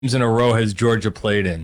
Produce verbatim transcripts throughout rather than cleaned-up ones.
in a row has Georgia played in?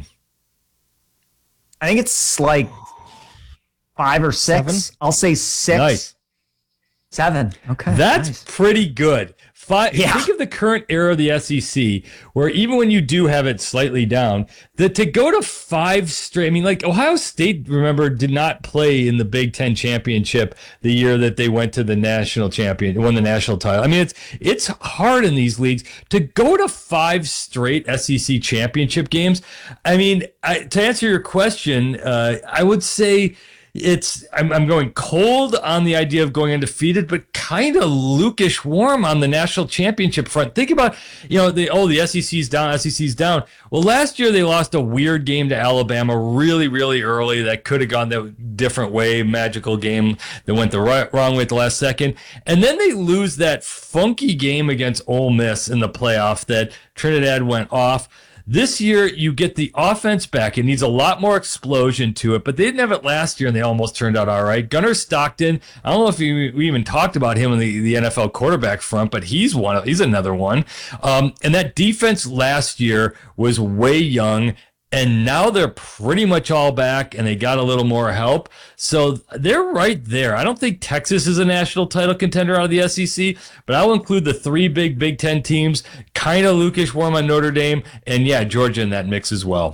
I think it's like five or six. Seven? I'll say six. Nice. Seven. Okay. That's nice. pretty good. Five, Yeah. Think of the current era of the S E C, where even when you do have it slightly down, that to go to five straight, I mean, like Ohio State, remember, did not play in the Big Ten championship the year that they went to the national champion, won the national title. I mean, it's it's hard in these leagues to go to five straight S E C championship games. I mean, I, to answer your question, uh, I would say it's I'm, I'm going cold on the idea of going undefeated, but kind of Lukish warm on the national championship front. Think about, you know, the oh the S E C's down, S E C's down. Well, last year they lost a weird game to Alabama really, really early that could have gone the different way, magical game that went the right, wrong way at the last second. And then they lose that funky game against Ole Miss in the playoff that Trinidad went off. This year, you get the offense back. It needs a lot more explosion to it, but they didn't have it last year, and they almost turned out all right. Gunnar Stockton, I don't know if we, we even talked about him in the, the N F L quarterback front, but he's one. He's another one. Um, and that defense last year was way young, and now they're pretty much all back, and they got a little more help. So they're right there. I don't think Texas is a national title contender out of the S E C, but I'll include the three big Big Ten teams, kind of Lukish warm on Notre Dame, and yeah, Georgia in that mix as well.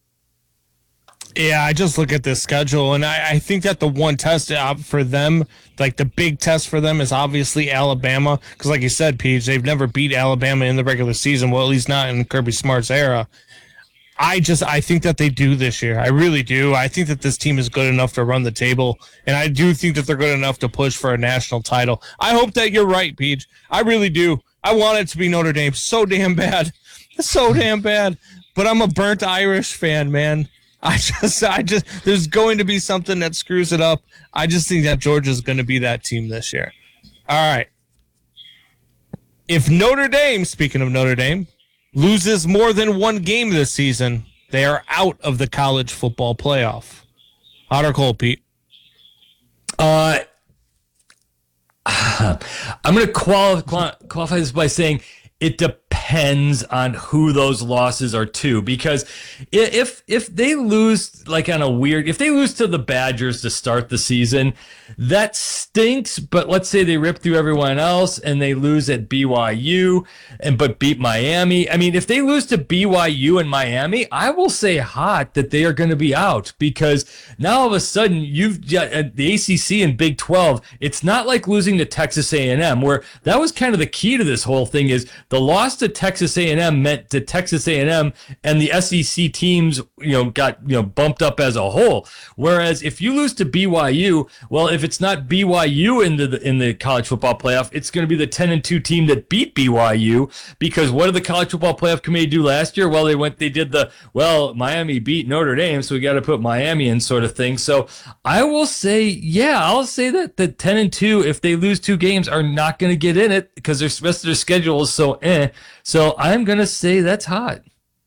Yeah, I just look at this schedule, and I, I think that the one test for them, like the big test for them, is obviously Alabama. Because like you said, Peach, they've never beat Alabama in the regular season. Well, at least not in Kirby Smart's era. I just I think that they do this year. I really do. I think that this team is good enough to run the table, and I do think that they're good enough to push for a national title. I hope that you're right, Peach. I really do. I want it to be Notre Dame so damn bad. So damn bad. But I'm a burnt Irish fan, man. I just I just there's going to be something that screws it up. I just think that Georgia's going to be that team this year. All right. If Notre Dame, speaking of Notre Dame, loses more than one game this season, they are out of the college football playoff. Hot or cold, Pete? Uh, I'm going to qualify, qualify this by saying it depends on who those losses are to, because if if they lose like on a weird, if they lose to the Badgers to start the season, that stinks. But let's say they rip through everyone else and they lose at B Y U and but beat Miami. I mean, if they lose to B Y U and Miami, I will say hot that they are going to be out, because now all of a sudden you've got uh, the A C C and Big twelve. It's not like losing to Texas A and M, where that was kind of the key to this whole thing. Is the loss to Texas A and M meant that Texas A and M and the S E C teams, you know, got, you know, bumped up as a whole. Whereas if you lose to B Y U, well, if it's not B Y U in the in the college football playoff, it's going to be the ten and two team that beat B Y U. Because what did the college football playoff committee do last year? Well, they went, they did the, well, Miami beat Notre Dame, so we got to put Miami in sort of thing. So I will say, yeah, I'll say that the ten and two, if they lose two games, are not going to get in it because their rest of their schedule is so eh. So I'm going to say that's hot.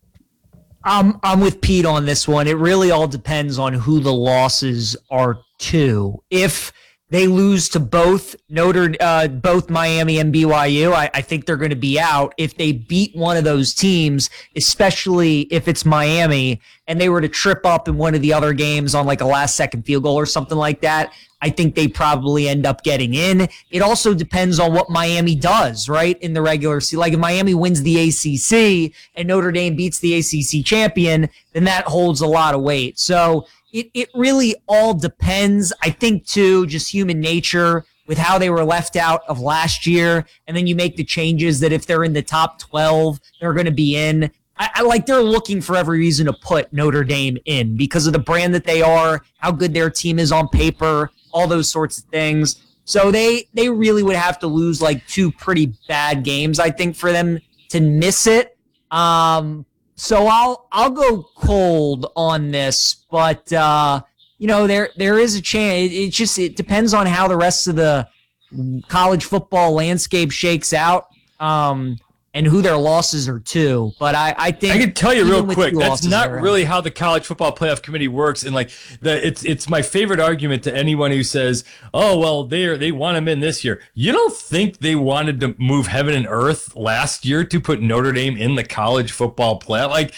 I'm I'm with Pete on this one. It really all depends on who the losses are to. If they lose to both Notre, uh, both Miami and B Y U, I, I think they're going to be out. If they beat one of those teams, especially if it's Miami, and they were to trip up in one of the other games on like a last second field goal or something like that, I think they probably end up getting in. It also depends on what Miami does, right, in the regular season. Like if Miami wins the A C C and Notre Dame beats the A C C champion, then that holds a lot of weight. So it, it really all depends. I think, too, just human nature with how they were left out of last year, and then you make the changes that if they're in the top twelve, they're going to be in. I, I like they're looking for every reason to put Notre Dame in because of the brand that they are, how good their team is on paper, all those sorts of things. So they they really would have to lose like two pretty bad games, I think, for them to miss it. Um, so I'll I'll go cold on this, but uh, you know there there is a chance. It, it just it depends on how the rest of the college football landscape shakes out. Um, and who their losses are to. But I, I think I can tell you even real with quick, two that's losses, not they're in. really how the college football playoff committee works. And like the it's it's my favorite argument to anyone who says, "Oh well, they are they want them in this year." You don't think they wanted to move heaven and earth last year to put Notre Dame in the college football playoff? Like